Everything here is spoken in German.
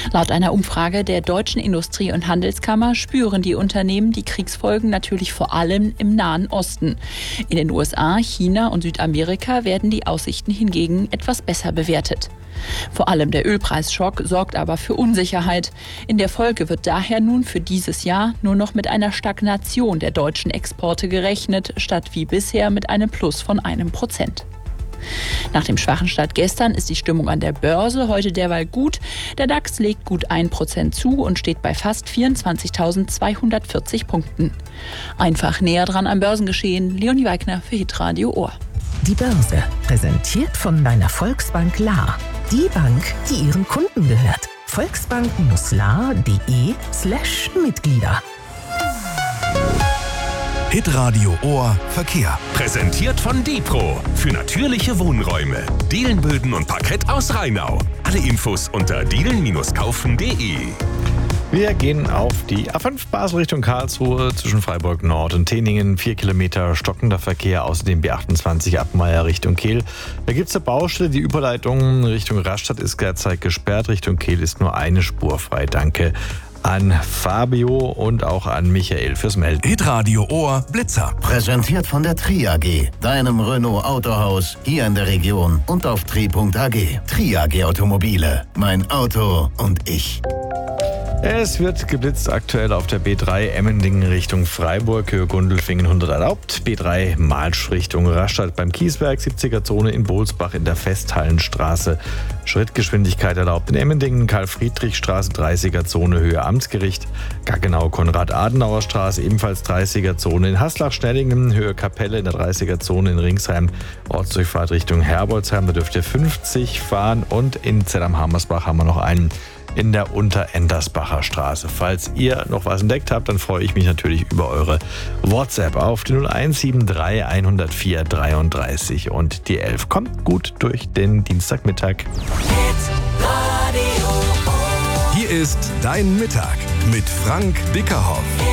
Laut einer Umfrage der Deutschen Industrie- und Handelskammer spüren die Unternehmen die Kriegsfolgen natürlich vor allem im Nahen Osten. In den USA, China und Südamerika werden die Aussichten hingegen etwas besser bewertet. Vor allem der Ölpreisschock sorgt aber für Unsicherheit. In der Folge wird daher nun für dieses Jahr nur noch mit einer Stagnation der deutschen Exporte gerechnet, statt wie bisher mit einem Plus von 1%. Nach dem schwachen Start gestern ist die Stimmung an der Börse heute derweil gut. Der DAX legt gut 1% zu und steht bei fast 24.240 Punkten. Einfach näher dran am Börsengeschehen. Leonie Weigner für Hitradio Ohr. Die Börse, präsentiert von deiner Volksbank La. Die Bank, die ihren Kunden gehört. Volksbank-la.de/Mitglieder. Hitradio Ohr Verkehr. Präsentiert von Dipro. Für natürliche Wohnräume. Dielenböden und Parkett aus Rheinau. Alle Infos unter dielen-kaufen.de. Wir gehen auf die A5 Basel Richtung Karlsruhe zwischen Freiburg Nord und Teningen. 4 Kilometer stockender Verkehr, außerdem B28 Abmeier Richtung Kehl. Da gibt es eine Baustelle, die Überleitung Richtung Rastatt ist derzeit gesperrt. Richtung Kehl ist nur eine Spur frei. Danke an Fabio und auch an Michael fürs Melden. Hitradio Ohr Blitzer. Präsentiert von der Tri AG, deinem Renault Autohaus hier in der Region und auf tri.ag. Tri AG Automobile, mein Auto und ich. Es wird geblitzt aktuell auf der B3 Emmendingen Richtung Freiburg, Höhe Gundelfingen 100 erlaubt. B3 Malsch Richtung Rastatt beim Kiesberg, 70er-Zone in Bohlsbach in der Festhallenstraße. Schrittgeschwindigkeit erlaubt in Emmendingen, Karl-Friedrich-Straße, 30er-Zone, Höhe Amtsgericht. Gaggenau, Konrad-Adenauer-Straße, ebenfalls 30er-Zone in Haslach-Schnellingen, Höhe Kapelle in der 30er-Zone in Ringsheim. Ortsdurchfahrt Richtung Herbolzheim, da dürft ihr 50 fahren. Und in Zell-am-Hammersbach haben wir noch einen in der Unterendersbacher Straße. Falls ihr noch was entdeckt habt, dann freue ich mich natürlich über eure WhatsApp auf die 0173 104 33 und die 11. Kommt gut durch den Dienstagmittag. Hier ist dein Mittag mit Frank Bickerhoff.